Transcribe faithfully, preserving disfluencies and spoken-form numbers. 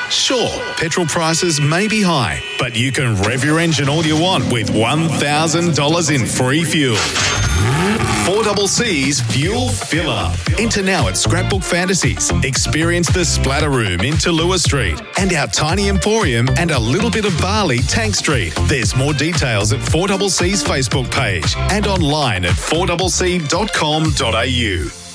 Sure, petrol prices may be high, but you can rev your engine all you want with one thousand dollars in free fuel. four C C's Fuel Filler. Enter now at Scrapbook Fantasies. Experience the Splatter Room in Tallulah Street and our Tiny Emporium and a little bit of Barley, Tank Street. There's more details at four C C's Facebook page and online at four c c dot com dot a u.